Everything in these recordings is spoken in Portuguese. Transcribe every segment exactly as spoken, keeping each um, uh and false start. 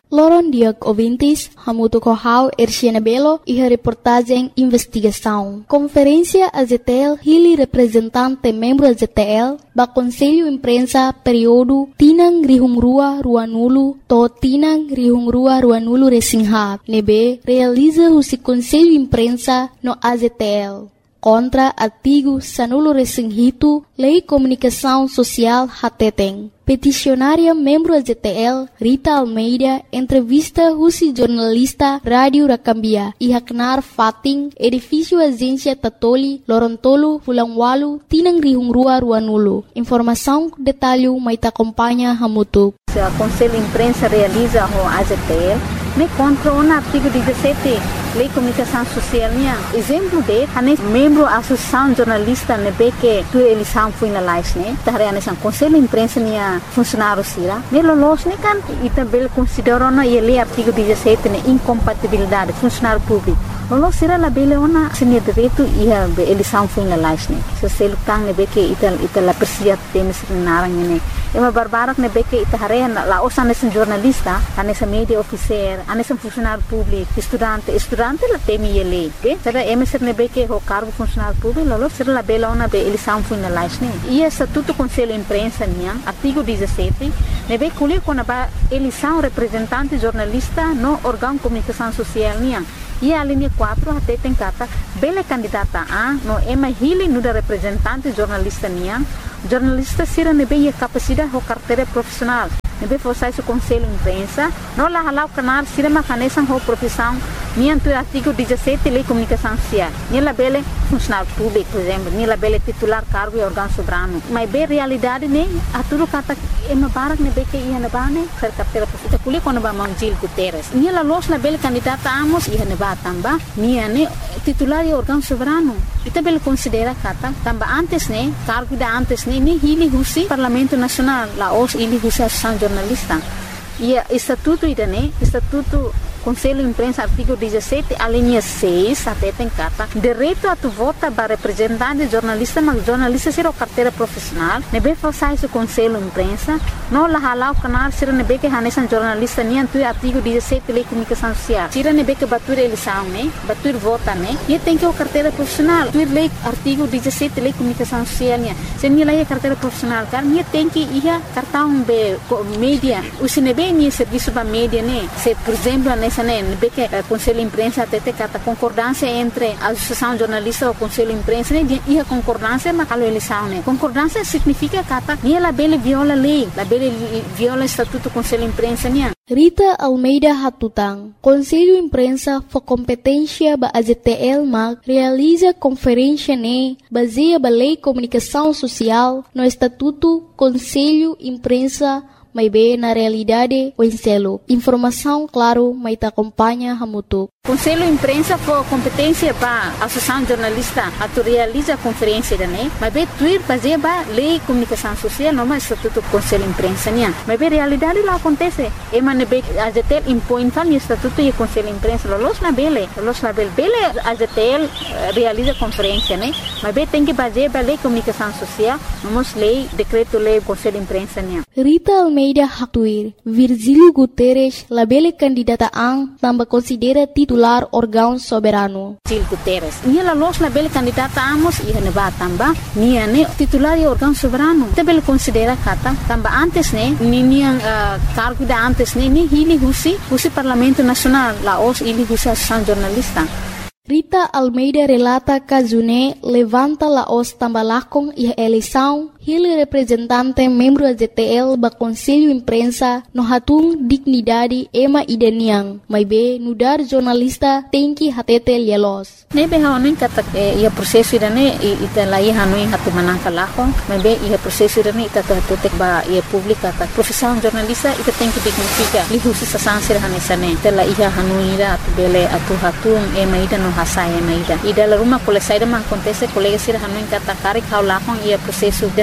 Loron Diak ouvintes, Hamuto Kohau, Erciana Belo e a reportagem Investigação. Conferência A Z T L, Hili representante membro A Z T L, ba Conselho Imprensa período Tinang Rihungrua Ruanulu, to Tinang Rihungrua Ruanulu Resingha, nebe realiza o Conselho Imprensa no A Z T L. Contra artigo Sanulo Resinghito, Lei Comunicação Social Hateteng. Peticionária membro A Z T L, Rita Almeida, entrevista Rusi jornalista Rádio Rakambia, Ihaknar Fating, edifício Agência Tatoli, Lorontolo, Fulangwalu, Tinang Rihungrua Ruanulu. Informação, detalhe, maita acompanha Hamutu. O Conselho Imprensa realiza o A Z T L, me contra o artigo dezessete, Lei Comunicação Social. Exemplo de, a membro da Associação Jornalista nebe que tu eleição foi na live, né? Tahre a Conselho Imprensa nia funcionário sira. Me lolos ne kan e também considera na lei artigo dezessete ne incompatibilidade funcionário público. Lolos sira la bele ona senia direito e a eleição foi na live, né? Se se lutang nebe que ital ital la persia temes narang ne. É uma barbarak nebe que tahre la osa nesse jornalista, a nessa media officer, a nesse funcionário público, estudante, estudante la temi ele, que será emisser nebe que o cargo funcionário público, lolos sira la bele ona be eleição foi na live, né? E estatuto Conselho Imprensa nia artigo dezessete, nebe colher quando a eleição representante jornalista no órgão de comunicação social nia. E a linha quatro até tem carta bela candidata a no ema hili no da representante jornalista nia jornalista sira nebe a capacidade ou carteira profissional nebe forçar o Conselho Imprensa no la halau canal sira macanesan ou profissão nia do artigo dezessete Lei Comunicação Social nia la bela funcionário público por exemplo nia la bela titular cargo e órgão soberano mas bem realidade ne a tudo kata ema barak nebe que ia na bane ser carteira profissional kuli quando ba Mangil Guterres nia la los la bela candidata amos ia na ba tamba nia ne titular e órgão soberano e também considera kata tamba antes ne cargo da antes ne ni hili husi Parlamento Nacional la os hili husi Associação Jornalista e estatuto ida ne estatuto Conselho Imprensa artigo dezessete a linha seis até tem carta direito a tu vota para representante jornalista mas jornalista ser o carteira profissional nebe forçar esse Conselho Imprensa não la halau canal ser nebe que hanesan jornalista nem tu artigo dezessete Lei Comunicação Social ser nebe que batur eleição né batur vota né e tem que o carteira profissional tu lei artigo dezessete Lei Comunicação Social né se nem lei carteira profissional car nem tem que ia cartão be mídia o se nebe nem serviço para mídia né se por exemplo nessa né que o Conselho Imprensa até tem a concordância entre a Associação Jornalista e o Conselho Imprensa né e a concordância mas a eleição né concordância significa que nem ela bele viola a lei la bele viola o estatuto do Conselho Imprensa né. Rita Almeida Hatutang, Conselho Imprensa for competência ba A Z T L mag realiza conferência ne baseia ba Lei Comunicação Social no Estatuto Conselho Imprensa mas bem na realidade o enselo. Informação, claro, mas te acompanha Hamutu. Conselho Imprensa for competência para a Associação Jornalista a tu realiza a conferência da né, mas bem tuir baseia ba Lei Comunicação Social não mais estatuto Conselho Imprensa né, mas bem realidade lá acontece. E mas bem A Z T L impõe tal estatuto e Conselho Imprensa los na bele, los na bele, bele A Z T L realiza conferência né, mas bem tem que baseia ba Lei Comunicação Social, não lei decreto lei Conselho Imprensa né. Rita Almeida Hatuir, Virgílio Guterres, labele candidata ang tambah considera titular órgão soberano. Virgílio Guterres, nia la los labele candidata amos ia ne ba tamba, nia ne titular e órgão soberano. Também considera kata tamba antes ne, ni nia uh, cargo da antes ne, ni hili husi, husi Parlamento Nacional, la os hili husi Associação Jornalista. Rita Almeida relata que June levanta la os tambalakong e a eleição, ele representante membro da Z T L ba Conselho Imprensa no hatung dignidade ema ideniang, mas be nudar jornalista tem que hatete lielos. Nebe haonin kata ia prosesso irane ita lai hanuin hatu manangka lako, mas be ia prosesso irane ita hatutek ba ia publika ta profissão jornalista ita tem que dignifica lihusi sasansir hanesane ita la ia hanuira atu bele atu hatung ema ida no hasai ema ida ida la rumah kolesai da man acontece colega sir hanuin kata karik haulakong ia prosesso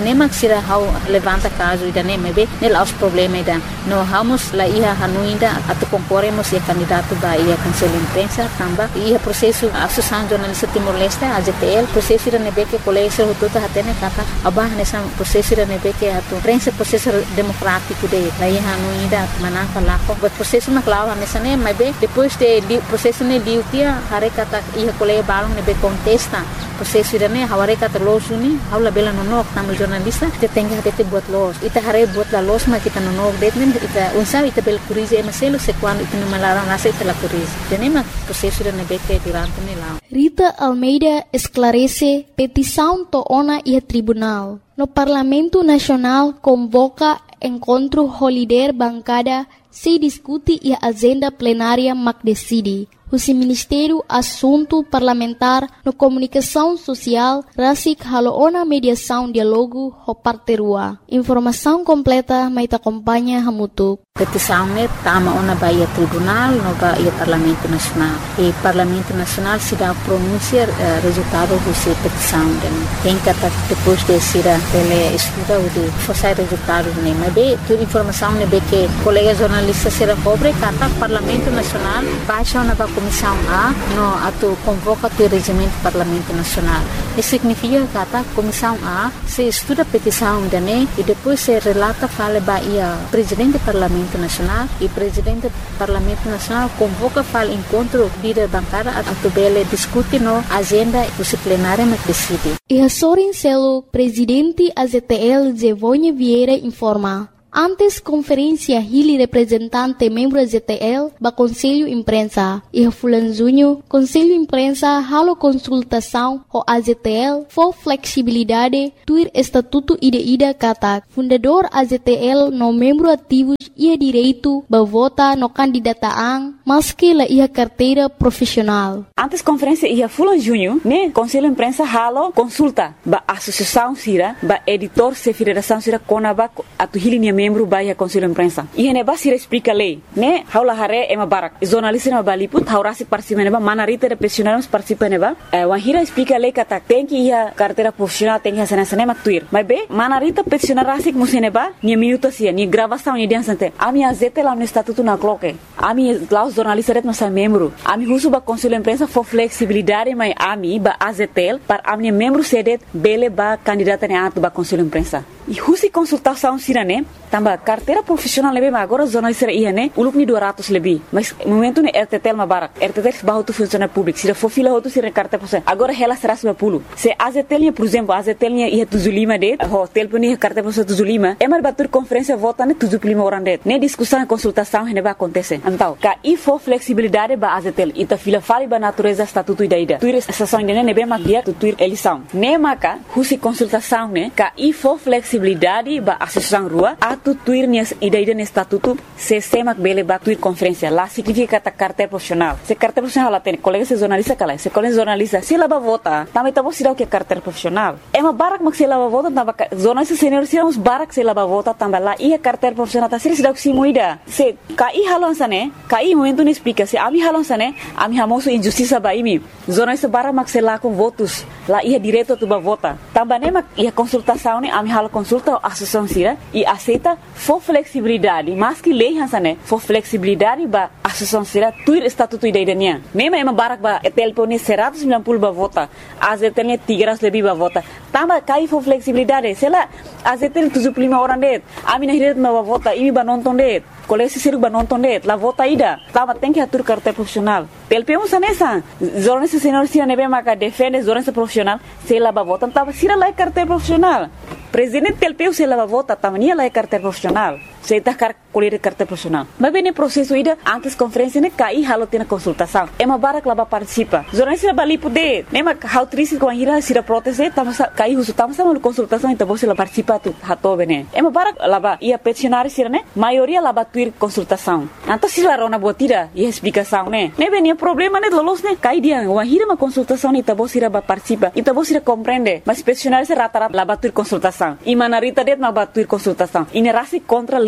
nem se hau levanta caso ida nem mebe nel os problema ida no vamos lá ia hanuinda atu concorremos e candidato ba ia cancela imprensa tamba ia processo associação jornalista Timor-Leste A Z T L processo ida nebe que colégio tudo hatene kata abah nessa processo ida nebe que atu prensa processo democrático de lá ia hanuinda manaka lá o processo na clava nessa nem mebe depois de processo ne liutia hare kata ia colégio balong nebe contesta processo ida ne haware kata losuni haula bela nonok tamu jornalista kita tengah dete buat los ita hare buat la los ma kita nonok det nem ita unsa ita bel kurize emaselo se quando ita no malarang nasa ita la kurize denema processo ida nebe que tirante ne la Rita Almeida esclarece petição toona e tribunal. No Parlamento Nacional convoca encontro holiday bancada se discute e agenda plenária mac decide. O Ministério Assunto Parlamentar no Comunicação Social Rasik Haloona Mediação Dialogo Hoparterua. Informação completa mai acompanha Hamutuk. Petição ne tama ona baia tribunal no baia Parlamento Nacional. E Parlamento Nacional se dá pronunciar uh, resultado dessa petição. Tem que depois de ser ele estuda o de forçar resultados ne. Mas bem, toda informação ne be que colega jornalista será cobre kata Parlamento Nacional baixa ona ba Comissão A no ato convoca o regimento do Parlamento Nacional. Isso significa que a Comissão A se estuda a petição dane e depois se relata fala baia presidente do Parlamento Nacional e presidente do Parlamento Nacional convoca fala encontro líder bancada a tubele discute no agenda disciplinária na decide. E a Sorin Celo, presidente A Z T L Zevonha Vieira informa. Antes conferência Hili representante membro Z T L ba Conselho Imprensa e a Fulanzunho Conselho Imprensa halo consultação o A Z T L for flexibilidade tuir estatuto ida ida kata fundador A Z T L no membro ativos ia direito ba vota no candidataan maski la ia carteira profissional. Antes conferência ia Fulanzunho né Conselho Imprensa halo consulta ba associação sira ba editor se federação sira konaba atu Hili membro baia Conselho Imprensa. E ne basira explica lei, né? Haula hare ema barak. Jornalista na baliput haurasi participa neba manarita de profissionais participa neba. Wan hira explica lei kata tem que ia carteira profissional tem que ser nessa nema tuir. Mas be manarita profissional rasik museneba ni minuto sia ni gravação ni dia sante. Ami azete lá no estatuto na cloque. Ami lá os jornalistas ret nossa membro. Ami husu ba Conselho Imprensa for flexibilidade mai ami ba A Z T L para ami membro sedet bele ba candidata ne atu ba Conselho Imprensa. E husi consultação sirane tamba carteira profissional lebih agora jornalista ia né uluk ni dua ratus lebih mas momento ne R T T L mabarak R T T L bahu tu funcionário público se for fila tu sira carteira profissional agora ela será seratus lima puluh se A Z T L por exemplo A Z T L ia tujuh puluh lima det hotel pun ia carteira profissional tujuh puluh lima emar batur conferência vota ne tujuh puluh lima orang det ne discussão e consultação ne ba acontece então ka i for flexibilidade ba A Z T L ita fila fali ba natureza estatuto ida ida tuir estação ne ne be makia tu tuir eleição ne maka husi consultação ne ka i for flexibilidade ba associação rua atu tuir ni ida ida ne estatuto se semak bele ba tuir conferência lá significa ta carteira profissional se carteira profissional lá tem colega se jornalista kala se colega jornalista se lá ba vota também tá você dá o que carteira profissional é uma barak mak se lá ba vota tamba jornalista senior se uns barak se lá ba vota tamba lá ia carteira profissional tá se dá o que se moida se kai halon sane kai momento ne explica se ami halon sane ami hamoso injustiça ba imi jornalista barak mak se lá com votos lá ia direto tu ba vota tamba ne mak ia consultação ne ami halo consulta associação sira e aceita for flexibilidade mas que lei hansane for flexibilidade ba associação sira tuir estatuto ida idania mema ema barak ba telpone seratus sembilan puluh ba vota A Z T L tiga ratus lebih ba vota tamba kai for flexibilidade sela A Z T L tujuh puluh lima orang det ami na hiret ba vota imi ba nonton det kolesi siru ba nonton det la vota ida tamba tem que atur carteira profissional telpemos anessa jornalista senior sira nebe maka defende jornalista profissional sela ba vota tamba sira la carteira profissional presidente telpeu se la vota tamania la carteira profissional se tá car colher carteira profissional mas bem no processo ida antes conferência ne cai halo tem consultação é uma barak lá ba participa jornalista ba lipo de nema how triste com a ira sira proteste tamo cai uso tamo sama consultação então você lá participa tu hato bene é uma barak lá ba ia peticionário sira ne maioria lá ba tuir consultação então se lá rona botira e explicação né ne bem problema ne lolos ne cai dia uma ira uma consultação então você lá ba participa então você compreende mas peticionário se rata-rata lá ba tuir consultação e manarita det ma ba tuir consultação e ne rasi contra lei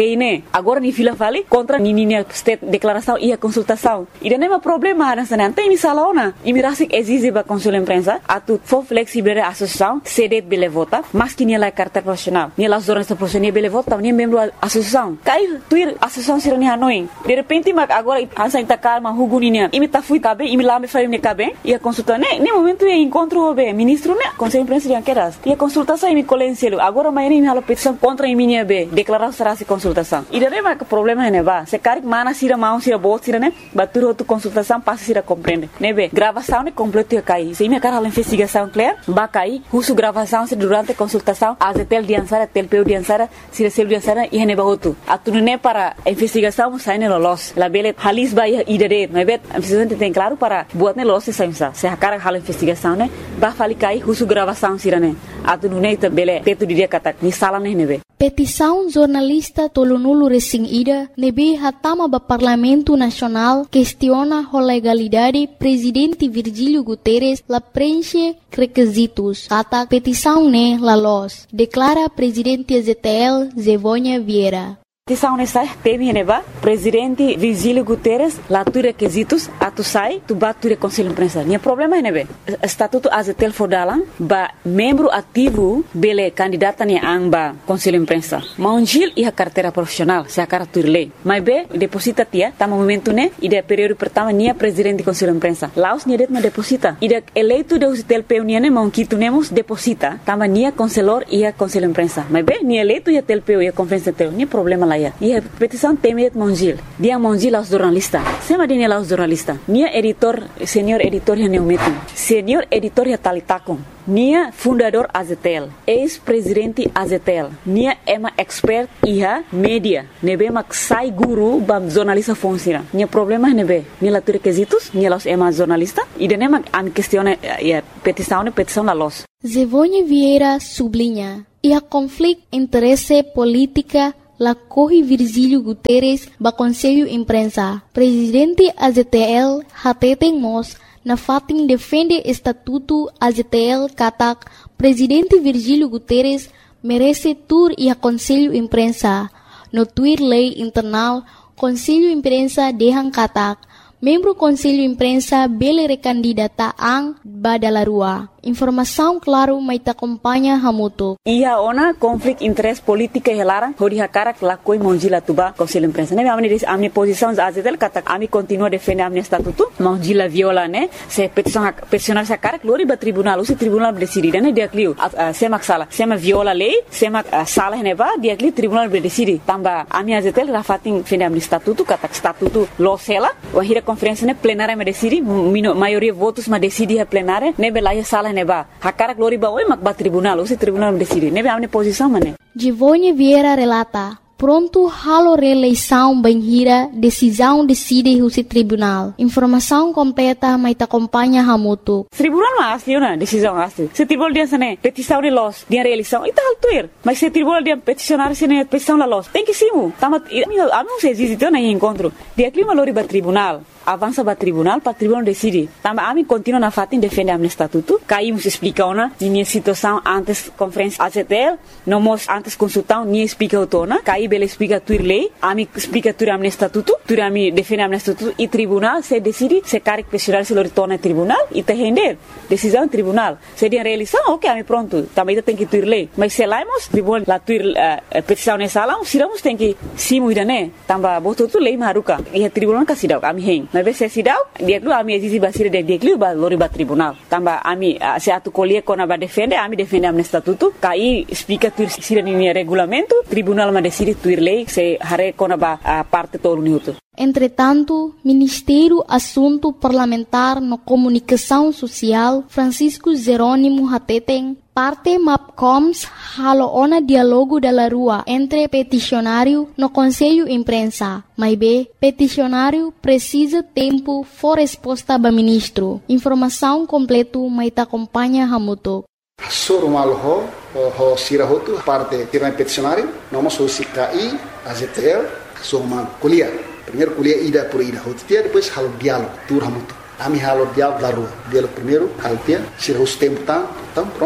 lei, né? Agora ni fila fale contra ni ni state declaração e a consultação. E não é problema nessa não tem misalona. E me rasik exige ba consul imprensa atu for flexibilidade associação cede bele vota, mas que ni la carta profissional. Ni la jornalista profissional bele vota, ni membro associação. Cai tuir associação sirani Hanoi. De repente mag agora ansa inta calma huguninia. E me ta fui cabe, e me lá me faz me cabe e a consulta né, nem momento é encontro o be ministro né, conselho imprensa de anqueras. E a consultação e me colenselo. Agora amanhã me hala petição contra a minha be, declarar será se consultação. E daí mas problema é né ba, se cari mana sira mão sira bot sira né, batur outro consultação passa sira compreende. Né be, gravação né completo ia cair. Se me cara hala investigação clear, ba cair, uso gravação se durante a consultação, a tel diansara, tel peu diansara, sira sel diansara e ne ba outro. Atu né para a investigação sai ne los. La bele halis ba ia idade, mas be, a presidente tem claro para buat ne los se saimsa. Se a cara hala investigação né, ba fali cair, uso gravação sira né. Atu né ta bele teto dia kata ni sala ne be. Petição jornalista Tolonulu Resing Ida nebe hatama ba Parlamento Nacional questiona a legalidade presidente Virgílio Guterres la preenche requisitos. Kata petição ne la los. Declara presidente A Z T L Zevônia Vieira. Petição nessa teme neba presidente Virgílio Guterres lá tu requisitos atu sai tu batu conselho imprensa. Nia problema é nebe estatuto A Z T L fodalan ba membro ativo bele candidata ni amba conselho imprensa. Maunjil e a carteira profissional se a cara tu lei. Mas be deposita tia tama momento ne ide período pertama nia presidente conselho imprensa. Laos nia det ma deposita. Ide eleito de O Z T L P nia ne maunquito nemos deposita tama nia conselor e a conselho imprensa. Mas be nia eleito e a T L P e a conferência teu nia problema lá. E a petição teme Mongil. Dia Mongil aos jornalistas. Sema dia aos jornalistas. Nia editor, senhor editor ya neumetum. Senhor editor ya talitakon. Nia fundador A Z T L. Ex-presidente A Z T L. Nia ema expert iha media. Nebe mak sai guru bam jornalista fonsira. Nia problema nebe. Nia la requisitos, nia los ema jornalista. E dene mak am questione ya petição ne petição la los. Zevônia Vieira sublinha. E a conflito interesse política la corre Virgílio Guterres ba Conselho Imprensa. Presidente A Z T L hateten mos na fatin defende estatuto A Z T L katak Presidente Virgílio Guterres merece tur e a Conselho Imprensa. No tweet lei internal Conselho Imprensa dehan katak membro Conselho Imprensa bele recandidata ang badalarua. Informação claro mai ta acompanha hamuto. Ia ona conflito interesse política helara hori hakara la koi monjila tuba Conselho Imprensa. Ne amni a minha posição A Z T L kata ami continua defender a minha estatuto. Monjila viola ne se petição peticionar sa cara glori ba tribunal, o tribunal decidir ne dia clio. Se mak sala, se ma viola lei, se mak sala ne ba dia clio tribunal decidir. Tamba a minha A Z T L rafatin defender a minha estatuto kata estatuto lo sela, o hira conferência ne plenária me decidi, maioria votos ma decidi a plenária, ne belaia sala ne ba. Hakara glori ba oi mak ba tribunal, o tribunal decidi. Ne be amne posição mane. Zevônia Vieira relata. Pronto halo reeleição banhira, decisão decide o tribunal. Informação completa mai ta acompanha hamuto. Tribunal ma asli na decisão asli. Se tribunal dia sane petição de los, dia reeleição, ita altuir. Mas se tribunal dia peticionar sene petição la los, tem que simu. Tama amigo se existe na encontro. Dia clima lori ba tribunal. Avança para tribunal, para tribunal decide. Também a mim continua na fatin defender a estatuto. Caímos explica ona, minha situação antes conferência A Z T L, não mos antes consultar, nem explica o tona. Caí bela explica tudo lei, a mim explica tudo a estatuto, tudo a mim defende a estatuto e tribunal se decide se quer questionar se lo retorna tribunal e te render decisão tribunal. Se dia realização, ok, a mim pronto. Também tem que tudo lei. Mas se laimos tribunal lá tudo uh, petição nessa sala, se damos tem que simu ida né. Também botou tudo lei maruca e a tribunal que se dá, a mim rei. Mas se sidau dia dulu ami exisi basir de dia dulu ba lori ba tribunal tamba ami se atu colher kona ba defende ami defende am estatuto kai explica tu sira ni regulamento tribunal ma decide tu lei se hare kona ba parte todo minuto. Entretanto, Ministério Assunto Parlamentar no Comunicação Social Francisco Jerônimo Hateten parte MAPCOMS haloona diálogo da rua entre peticionário no Conselho Imprensa. Mas B, peticionário precisa tempo for resposta ba ministro. Informação completo mai ta acompanha hamuto. Sorumal ho ho sirahotu parte tirang peticionário, nome sou C K I, A Z T L, sorumal kuliah. Primeiro kuliah ida por ida hotia, depois halo diálogo, tur hamuto. Ami halo diálogo da rua. Diálogo primeiro, halo tia, sirahus tempo tá, então pronto.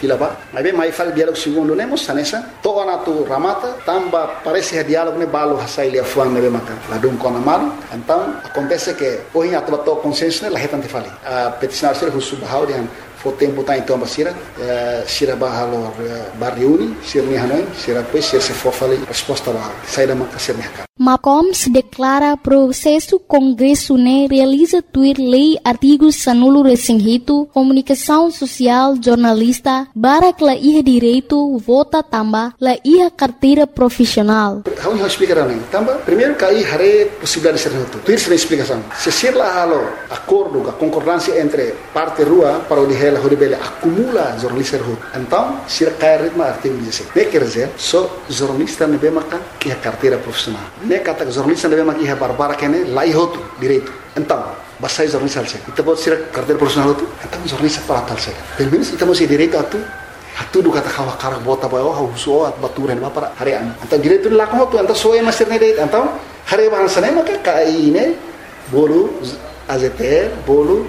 fila ba. Mas bem, mais fala diálogo segundo nemos sanesa. Toa na tu ramata, tamba parece que diálogo ne balo hasai lia fuang nebe maka. Ladum kona malu. Então, acontece que hoje atual to consenso ne lahetan te fali. A peticionar ser husu bahau dian fo tempo tá então basira, sira bahalo barriuni, sira ni hanoi, sira pois sira se fofali resposta ba. Sai da maka ser mercado. Macoms declara processo Congresso né realiza tuir lei artigos sanulo resinghito, comunicação social, jornalista, barak la iha direito, vota tamba, la iha carteira profissional. How you explicar não? Tamba, primeiro cai hare possibilidade de ser reto. Tuir sem explicação. Se ser lá halo acordo, a concordância entre parte rua para o dihela horibele acumula jornalista reto. Então, se cai ritmo artigo dezessete. Ne quer dizer, só jornalista ne bemaka que a carteira profissional. Ne kata jornalista ne bemaka iha barbara kene lai hotu direito. Então, basai jornalista alse. Ita bot sira carteira profissional hotu. Então jornalista para tal se. Pelo menos ita mo si direito atu. Hatu do kata kawa karak bota ba oh huso at baturan ba para harian. Então direito la ko hotu então soe master ne direito. Então hare ban sane maka kai ne bolu A Z T L bolu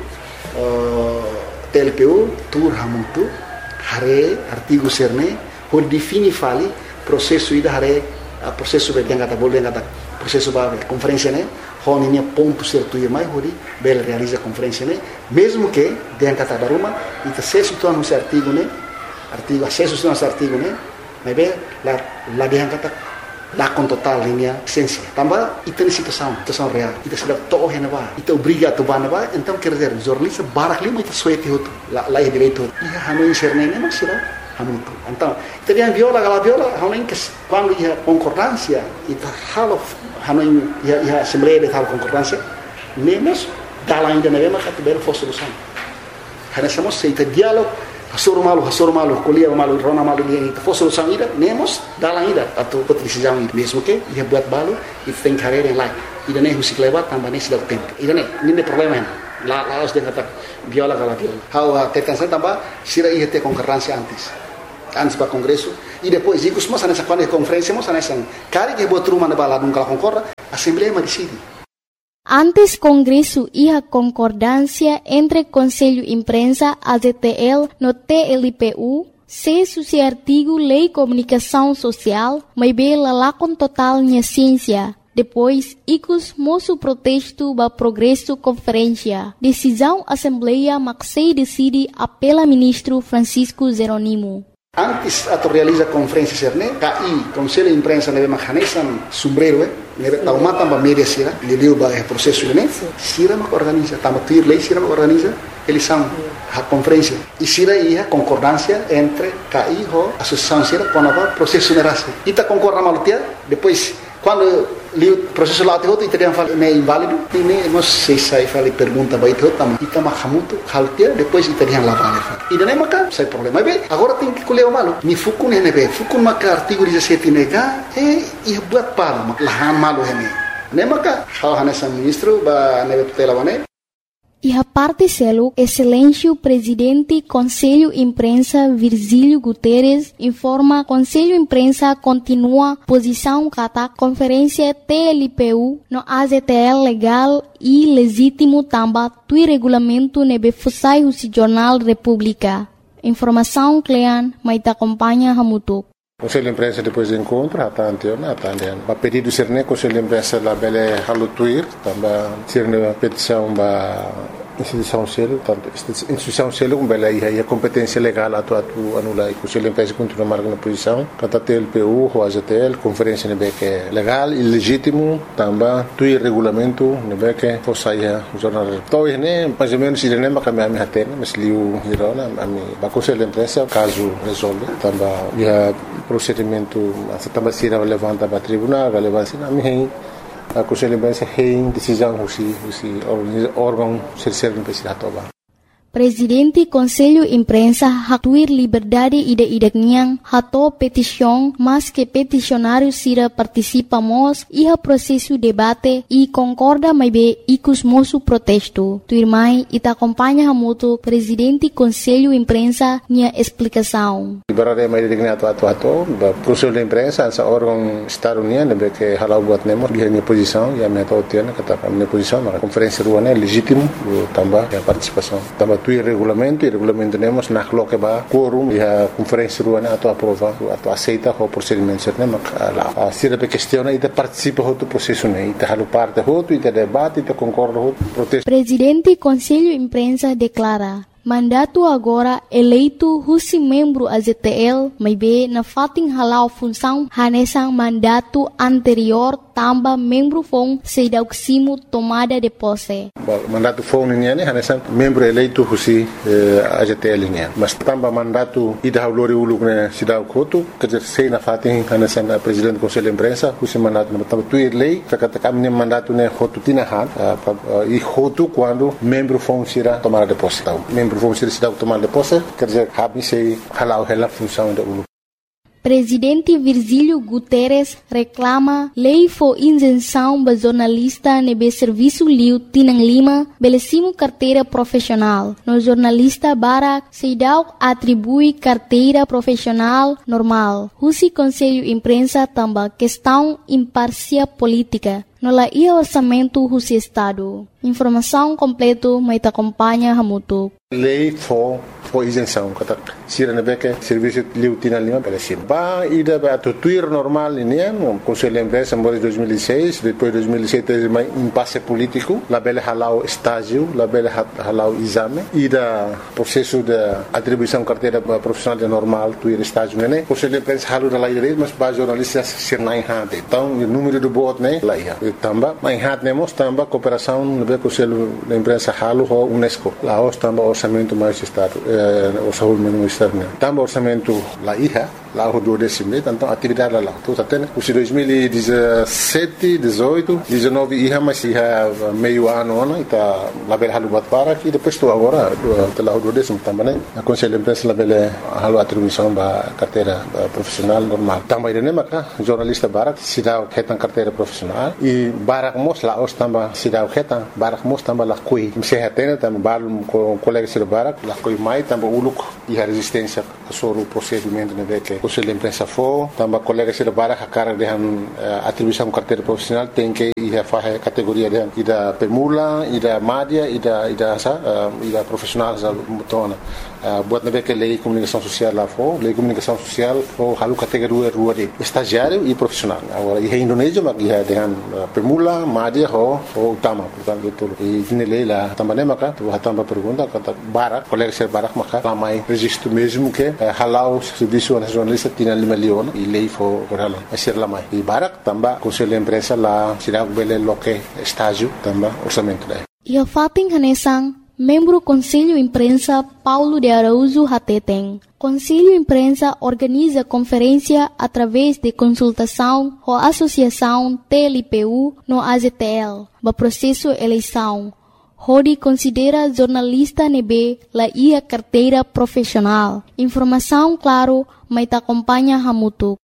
T L P U tur hamutu hare artigo serne ho defini fali processo ida hare processo be yang kata bolu yang kata processo ba conferência ne ho ni ponto certo e mais hori bel realiza conferência ne mesmo que yang kata daruma ita sesu tu anu artigo ne artigo acesso a nosso artigo né mas bem la la yang kata la com total linha essência também ita ni situação situação real ita sudah toh hena ba ita obriga tu ba ba então quer dizer jornalista barak lima ita suete hotu la la direito ia hanu inserne ne mas sira hanu então ita dia viola gala viola hanu que quando ia concordância ita halo hanu ia ia assembleia de tal concordância nemos dala ainda na mesma categoria for solução hana somos seita diálogo hasur malu hasur malu kuliah malu rona malu dia itu for solução ida nemos dala ida atau decisão ida mesmo que ia buat balu itu tem carreira yang lain ida ne husik lewat tambah ne sudah tempo ida ne ini problema la la os dia kata viola gala viola how tetan saya tambah sira ia te concorrência antes antes para congresso e depois icos mas nessa quando conferência mas nessa cari que botou uma na bala nunca concorda assembleia mas decide. Antes Congresso iha concordância entre Conselho Imprensa, A Z T L, no T L P U, se suci artigo Lei Comunicação Social, mas bela lá com total minha ciência. Depois, icos moço protesto ba progresso conferência. Decisão Assembleia Maxei decide apela ministro Francisco Zeronimo. Antes atau realiza conferência serne, K I Conselho de Imprensa nebe mahanesan sombrero eh, nebe taumata ba media sira, liliu ba processo ne, sira mak organiza, tama tuir lei sira mak organiza, eles são a conferência. E sira ia concordância entre K I ho associação sira com a processo nerase. Ita concorda malutia, depois quando o processo lá teu italiano fala é inválido e nem nós sei sai fala pergunta vai teu tam ita mahamuto haltia depois italiano lá vale e daí maca sai problema bem agora tem que colher o malo ni fukun ne be fukun maca artigo dezessete nega e e buat para mak lahan malo hene ne maca hal hanesa ministro ba ne tutela wane. E a parte selo, excelência presidente Conselho Imprensa Virgílio Guterres informa Conselho Imprensa continua posição kata conferência T L P U no A Z T L legal e legítimo tamba tui regulamento nebe fusai husi Jornal República. Informação Clean, maita acompanha hamutuk. Conselho de Imprensa depois do encontro, até anteontem, até anteontem. Para pedido ser né, Conselho de Imprensa lá bele halutuir, também ser né petição ba instituição selo, tanto instituição selo como bele aí a competência legal atu atu anula e Conselho de Imprensa continua marcando posição, kata T L P U, o A Z T L, conferência né que é legal e legítimo, também tuir regulamento né que fosse aí o jornal. Então né, mais ou menos ele nem vai cambiar minha tena, mas liu hirona, a mim, ba Conselho de Imprensa caso resolve, também já procedimento se também se levanta para tribunal, vai levar assim a mim a Conselho de Imprensa tem decisão husi husi órgão serserve precisa tomar. Presidente Conselho Imprensa hatuir liberdade ida idakniang hato petição, mas que peticionário sira participamos iha processo debate e concorda mais bem icos moço protesto. Tuirmai ita acompanha hamuto Presidente Conselho Imprensa nia explicação. Liberdade mais digna atu atu atu, Conselho de Imprensa essa órgão estado-uniano que halau buat nemo dia minha posição e a minha tautiana kata minha posição na conferência ruana legítimo também a participação também tuir regulamento, e regulamento nemos na coloca ba quorum e a conferência ruana ato aprova, ato aceita o procedimento certo, mas lá se a questão e participa do processo né, e halo parte outro e debate e concorda outro protesto. Presidente Conselho Imprensa declara mandato agora eleito husi membro A Z T L, may be na fating halau função hanesang mandato anterior tamba membro fong sedauksimo tomada de posse. Mandato fong niya ni hanesang membro eleito husi A Z T L niya. Mas tamba mandato ida haulori uluk na sidaw koto, kajer sei na fating hanesang presidente Conselho Imprensa husi mandato na tamba tuir lei, kakata kami ni mandato na hotu tinahan, e hotu quando membro fong sira tomada de posse. Membro vamos ser cidade tomar de posse, quer dizer, habe sei halau hela função da U L U. Presidente Virgílio Guterres reclama lei for isenção ba jornalista nebe serviço liu tinang lima belesimo carteira profissional. No jornalista Barak Seidau atribui carteira profissional normal. Husi Conselho Imprensa tamba questão imparcial política. No la ia orçamento husi Estado. Informação completo mai te acompanha hamutu. Lei for for isenção, kata sira nebeke serviço liu tina lima belesim. Ba ida ba to tuir normal ini no Conselho Imprensa em dois mil e seis, depois dois mil e sete mai impasse político, la bele halau estágio, la bele halau exame, ida processo de atribuição carteira profissional de normal tuir estágio né. Conselho Imprensa halu da lei, mas ba jornalistas sir nai hade. Então o número do bot né lá ia. Tamba mai hat nemos tamba cooperação no Conselho da Imprensa halu ho UNESCO. Lá os tamba orçamento mais estado, o orçamento externo. Tamba orçamento lá ia, lá o do décimo, então atividade lá. Tudo até os dois mil e dezessete, dezoito, dezenove ia mas ia meio ano ano e tá lá bel halu bat para e depois tu agora lá o do décimo tamba né. A Conselho da Imprensa lá bel halu atribuição ba carteira profissional normal. Tamba ide né maka jornalista barak sidau ketan carteira profissional e barak mos lá os tamba sidau ketan barak mos tamba lá kui sehatena tamba balum com colega sir barak lá kui mai tamba uluk e a resistência sobre o procedimento né que o Conselho da Imprensa for tamba colega sir barak a cara de atribuição carteira profissional tem que ir a fazer categoria de ida permula ida média ida ida sa ida profissional za mutona buat nabe que lei comunicação social lá for lei comunicação social for halu categoria rua de estagiário e profissional agora e Indonésia mas ia dengan permula média ho ho utama portanto itu e ini lei lá também maka tu hatamba pergunta kata barak colega ser barak maka ramai registro mesmo que halau serviço nacionalista tinha lima leon e lei for halau ser lamai e barak tamba Conselho da Imprensa lá sirag bele loke estágio tamba orçamento daí ia fating hanesang membro Conselho Imprensa Paulo de Araújo Hateteng. Conselho Imprensa organiza conferência através de consultação ou associação T L P U no A Z T L, ba processo eleição. Hodi considera jornalista nebe la ia carteira profissional. Informação claro, mas te acompanha hamutu.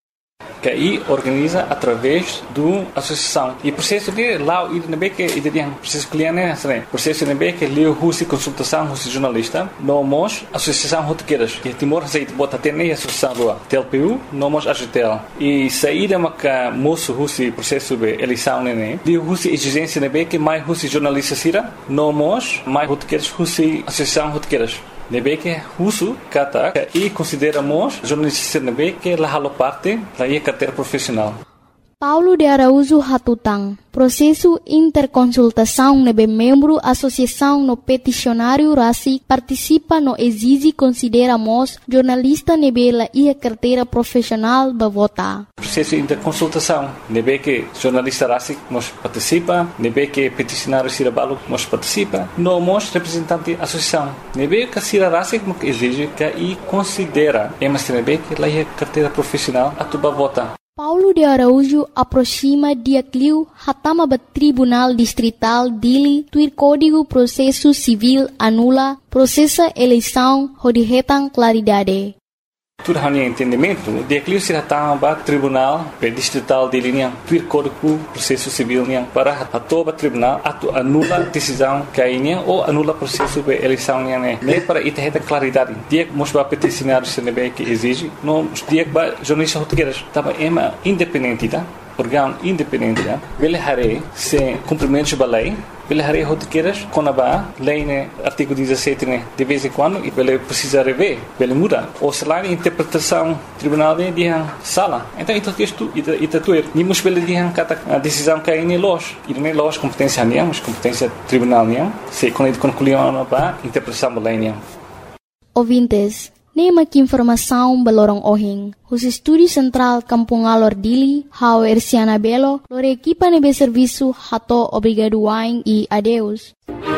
Que aí organiza através do associação e processo de lá o I D que ele processo cliente né processo de que leu husi consultação husi jornalista nomos associação rotequeiras que Timor aceita bota até nem associação rua T L P U nomos A G T L e saída maca moço husi processo de eleição né leu husi exigência né que mais husi jornalista sira nomos mais rotequeiras husi associação rotequeiras nebe que uso kata e consideramos jornalista nebe que la halo parte la ia carteira profissional. Paulo de Araújo Hatutang, processo interconsultação nebe membro associação no peticionário Rasi participa no exige consideramos jornalista nebe la ia carteira profissional ba vota. Processo interconsultação nebe que jornalista Rasi nos participa, nebe que peticionário Sirabalo nos participa, nomos representante associação nebe que Sira Rasi nos exige que e considera emas nebe que la ia carteira profissional atuba vota. Paulo de Araújo aproxima dia Clio hatama ba Tribunal Distrital Dili tuir Código Processo Civil anula processa eleição hodihetang claridade. Tudo hanya entendimento dia Clio se hatama ba Tribunal Distrital Dili niang tuir Código Processo Civil niang para atoba tribunal atu anula decisão kainya ou anula processo de eleição niang ne para itaheta claridade dia mos ba peticionário se nebe que exige no dia ba jornalista rotequeiras tava ema independente tá órgão independente, ele haré sem cumprimento da lei, ele haré rotiqueiras com a lei, né, artigo dezessete, né, de vez em quando, e ele precisa rever, ele muda. Ou se lá a interpretação tribunal de dia sala. Então, isso texto, isso é tudo. Nimos ele dia a decisão que é em loja. E não é loja competência nenhuma, mas competência tribunal nenhuma. Se quando ele concluiu a interpretação da lei nenhuma. Ouvintes, nema que informação balorong ohing. Os estúdios central Kampung Alor Dili, Hau Erciana Belo, lore equipa nebe serviço hato obrigado wain e adeus.